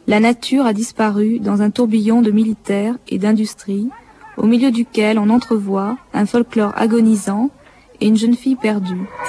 La nature a disparu dans un tourbillon de militaires et d'industrie, au milieu duquel on entrevoit un folklore agonisant et une jeune fille perdue.